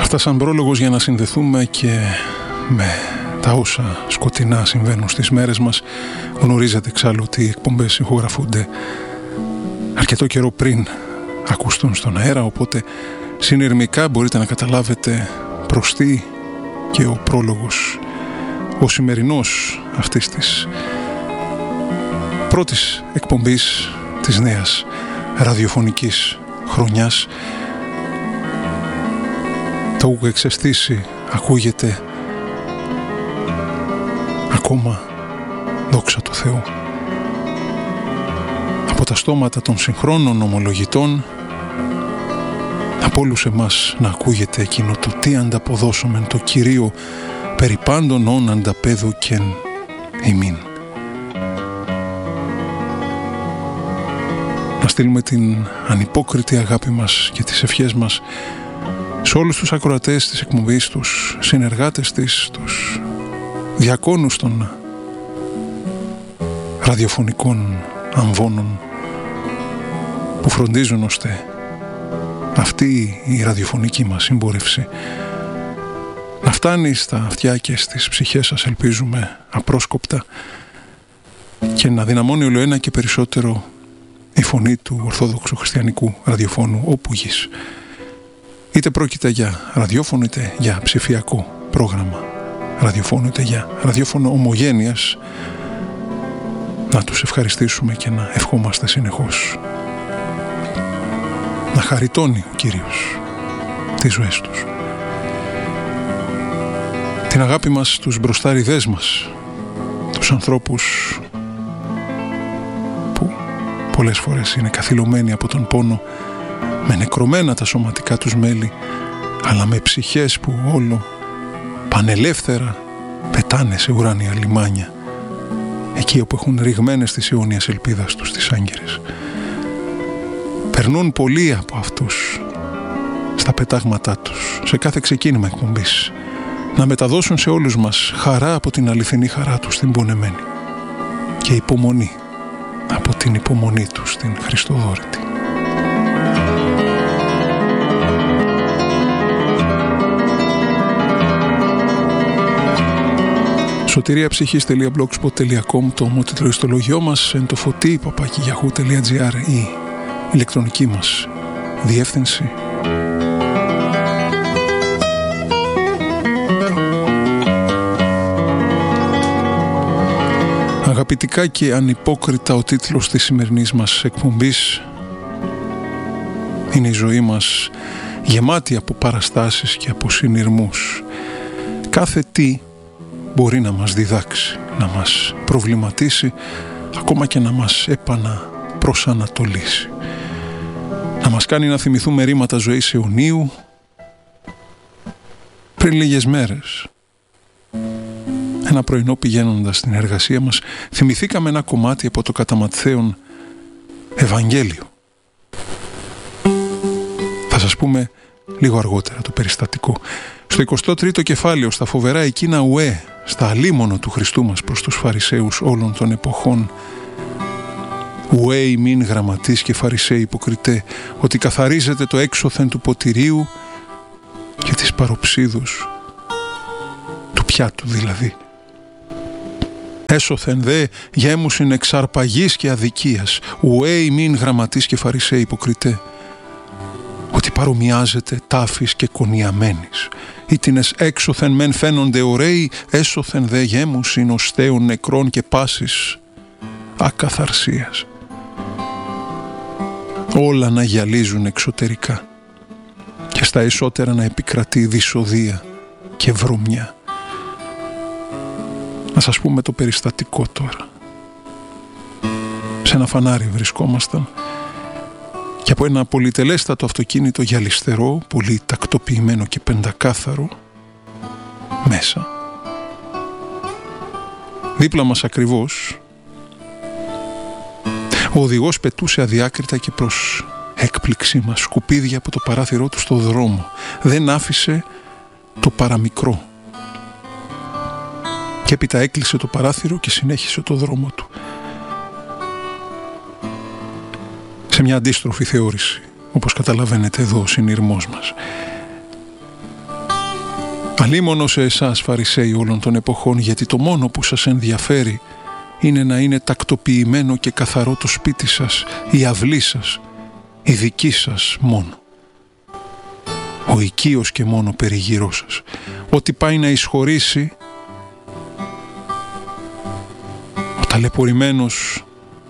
Αυτά σαν πρόλογος για να συνδεθούμε και με τα όσα σκοτεινά συμβαίνουν στις μέρες μας. Γνωρίζετε εξάλλου ότι οι εκπομπές ηχογραφούνται αρκετό καιρό πριν ακουστούν στον αέρα, οπότε συνειρμικά μπορείτε να καταλάβετε προς τι και ο πρόλογος, ο σημερινός αυτής της πρώτης εκπομπής της νέας ραδιοφωνικής χρονιάς. Το ούκο εξαιστήσει ακούγεται ακόμα, δόξα τω Θεώ, από τα στόματα των συγχρόνων ομολογητών, από όλους εμάς να ακούγεται εκείνο το τι ανταποδώσομεν το Κυρίο περί πάντων όν ανταπέδωκεν ημίν. Να στείλουμε την ανυπόκριτη αγάπη μας και τις ευχές μας σε όλους τους ακροατές της εκπομπής, τους συνεργάτες της, τους διακόνους των ραδιοφωνικών αμβώνων που φροντίζουν ώστε αυτή η ραδιοφωνική μας συμπόρευση να φτάνει στα αυτιά και στις ψυχές σας, ελπίζουμε απρόσκοπτα, και να δυναμώνει ολοένα και περισσότερο η φωνή του Ορθόδοξου Χριστιανικού ραδιοφώνου όπου γης. Είτε πρόκειται για ραδιόφωνο είτε για ψηφιακό πρόγραμμα ραδιοφώνου είτε για ραδιόφωνο ομογένειας, να τους ευχαριστήσουμε και να ευχόμαστε συνεχώς να χαριτώνει ο Κύριος τις ζωές τους. Την αγάπη μας στους μπροστάριδές μας, τους ανθρώπους που πολλές φορές είναι καθυλωμένοι από τον πόνο, με νεκρωμένα τα σωματικά τους μέλη, αλλά με ψυχές που όλο πανελεύθερα πετάνε σε ουράνια λιμάνια, εκεί όπου έχουν ρηγμένες τις αιώνιας ελπίδας τους τις άγκυρες. Περνούν πολλοί από αυτούς στα πετάγματά τους, σε κάθε ξεκίνημα εκπομπής, να μεταδώσουν σε όλους μας χαρά από την αληθινή χαρά τους στην πονεμένη και υπομονή από την υπομονή τους στην Χριστοδόρητη. Σωτηριαψυχής.blogspot.com το ομοτιτλοϊστολογιό μας, εν το φωτί @yahoo.gr η ηλεκτρονική μας διεύθυνση. Αγαπητικά και ανυπόκριτα, ο τίτλος της σημερινής μας εκπομπής είναι η ζωή μας γεμάτη από παραστάσεις και από συνειρμούς. Κάθε τι μπορεί να μας διδάξει, να μας προβληματίσει, ακόμα και να μας επαναπροσανατολίσει. Να μας κάνει να θυμηθούμε ρήματα ζωής αιωνίου. Πριν λίγες μέρες, ένα πρωινό πηγαίνοντας στην εργασία μας, θυμηθήκαμε ένα κομμάτι από το κατά Ματθαίον Ευαγγέλιο. Θα σας πούμε λίγο αργότερα το περιστατικό. Στο 23ο κεφάλαιο, στα φοβερά εκείνα ουέ, στα αλίμονο του Χριστού μας προς τους Φαρισαίους όλων των εποχών. Ουέ ημίν γραμματείς και Φαρισαίοι υποκριτέ, ότι καθαρίζετε το έξωθεν του ποτηρίου και της παροψίδους, του πιάτου δηλαδή. Έσωθεν δε γέμουσιν εξαρπαγής και αδικίας. Ουέ ημίν γραμματείς και Φαρισαίοι υποκριτέ, ότι παρομοιάζεται τάφης και κονιαμένης. Ήτινες έξωθεν μεν φαίνονται ωραίοι, έσωθεν δε γέμουσιν οστέων νεκρών και πάσης ακαθαρσίας. Όλα να γυαλίζουν εξωτερικά και στα εσώτερα να επικρατεί δυσοδεία και βρωμιά. Να σας πούμε το περιστατικό τώρα. Σε ένα φανάρι βρισκόμασταν και από ένα πολυτελέστατο αυτοκίνητο γυαλιστερό, πολύ τακτοποιημένο και πεντακάθαρο, μέσα, δίπλα μας ακριβώς, ο οδηγός πετούσε αδιάκριτα και προς έκπληξή μας σκουπίδια από το παράθυρό του στο δρόμο. Δεν άφησε το παραμικρό. Και έπειτα έκλεισε το παράθυρο και συνέχισε το δρόμο του. Σε μια αντίστροφη θεώρηση, όπως καταλαβαίνετε εδώ ο συνειρμός μας. Αλίμονο σε εσάς, Φαρισαίοι όλων των εποχών, γιατί το μόνο που σας ενδιαφέρει είναι να είναι τακτοποιημένο και καθαρό το σπίτι σας, η αυλή σας, η δική σας μόνο. Ο οικείος και μόνο περιγύρω σας. Ό,τι πάει να εισχωρήσει, ο ταλαιπωρημένος,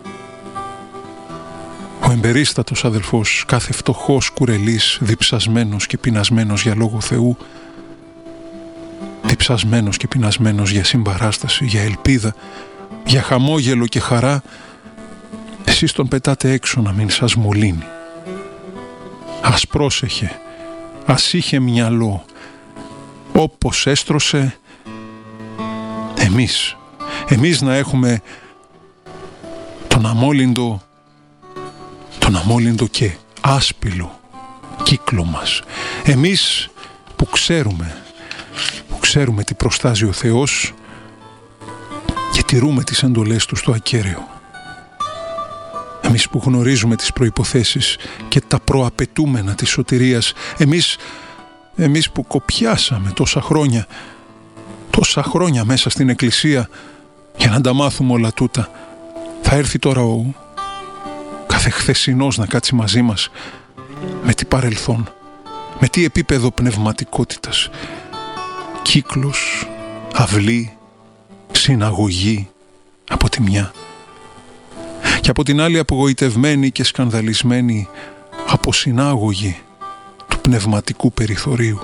ο εμπερίστατος αδελφός, κάθε φτωχός κουρελής, διψασμένος και πεινασμένος για λόγο Θεού, διψασμένος και πεινασμένος για συμπαράσταση, για ελπίδα, για χαμόγελο και χαρά, εσείς τον πετάτε έξω να μην σας μολύνει. Ας πρόσεχε, ας είχε μυαλό, όπως έστρωσε εμείς να έχουμε τον αμόλυντο και άσπυλο κύκλο μας. Εμείς που ξέρουμε τι προστάζει ο Θεός και τηρούμε τις εντολές Του στο ακέραιο. Εμείς που γνωρίζουμε τις προϋποθέσεις και τα προαπαιτούμενα της σωτηρίας. Εμείς που κοπιάσαμε τόσα χρόνια μέσα στην Εκκλησία για να τα μάθουμε όλα τούτα. Θα έρθει τώρα ο κάθε χθεσινός να κάτσει μαζί μας με τι παρελθόν, με τι επίπεδο πνευματικότητας, κύκλος, αυλή, συναγωγή από τη μια και από την άλλη απογοητευμένη και σκανδαλισμένη αποσυνάγωγη του πνευματικού περιθωρίου.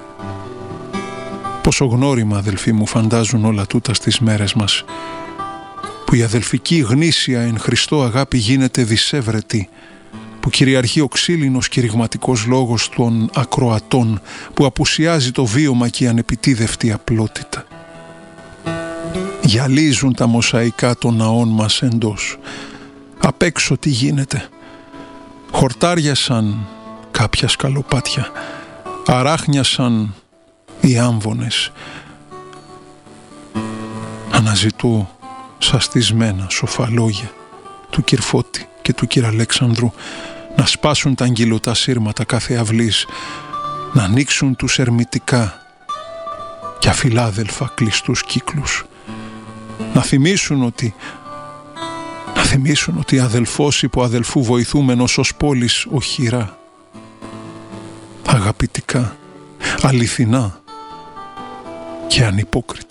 Πόσο γνώριμα, αδελφοί μου, φαντάζουν όλα τούτα στις μέρες μας, που η αδελφική γνήσια εν Χριστώ αγάπη γίνεται δυσέβρετη, που κυριαρχεί ο ξύλινος κηρυγματικός λόγος των ακροατών, που απουσιάζει το βίωμα και η ανεπιτίδευτη απλότητα. Γυαλίζουν τα μοσαϊκά των ναών μας εντός. Απ' έξω τι γίνεται? Χορτάριασαν κάποια σκαλοπάτια, αράχνιασαν οι άμβονες. Αναζητώ σαστισμένα σοφά λόγια του Κυρφώτη και του Κυρ Αλέξανδρου να σπάσουν τα αγγυλωτά σύρματα κάθε αυλής, να ανοίξουν τους ερμητικά και αφιλάδελφα κλειστούς κύκλους, να θυμίσουν ότι αδελφός υπό αδελφού βοηθούμενος ως πόλης οχυρά, αγαπητικά, αληθινά και ανυπόκριτα.